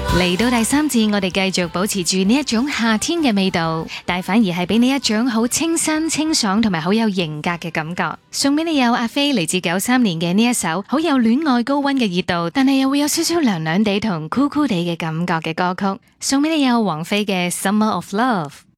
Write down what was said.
嚟到第三節，我哋繼續保持住呢一種夏天嘅味道，但反而係俾你一種好清新、清爽同埋好有型格嘅感覺。送俾你有阿飛嚟自93年嘅呢一首好有戀愛高溫嘅熱度，但係又會有少少涼涼地同酷酷地嘅感覺嘅歌曲。送俾你有王菲嘅《Summer of Love》。